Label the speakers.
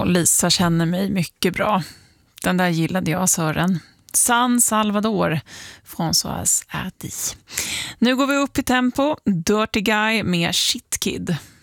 Speaker 1: Och Lisa känner mig mycket bra. Den där gillade jag, Sören. San Salvador, Françoise Hardy. Nu går vi upp i tempo. Dirty Guy med Shit Kid.